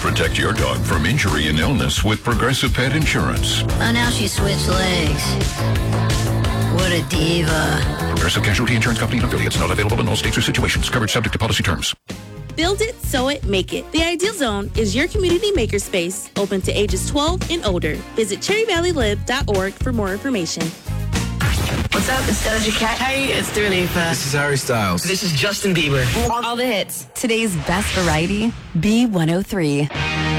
Protect your dog from injury and illness with Progressive Pet Insurance. Oh, now she switched legs. What a diva. Progressive Casualty Insurance Company and affiliates, not available in all states or situations. Coverage subject to policy terms. Build it, sew it, make it. The Ideal Zone is your community makerspace, open to ages 12 and older. Visit cherryvalleylib.org for more information. What's up? It's Doja Cat. Hey, it's Dua Lipa. This is Harry Styles. This is Justin Bieber. All the hits. Today's best variety, B103.